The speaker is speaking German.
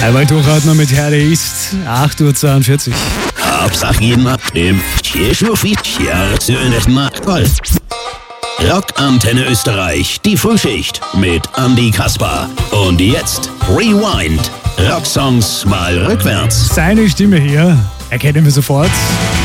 Einmal durchatmen mit Herr ist 8:42 Uhr. Hauptsache jemand im Rockantenne Österreich, die Frühschicht mit Andy Kasper. Und jetzt Rewind. Rocksongs mal rückwärts. Seine Stimme hier erkennen wir sofort.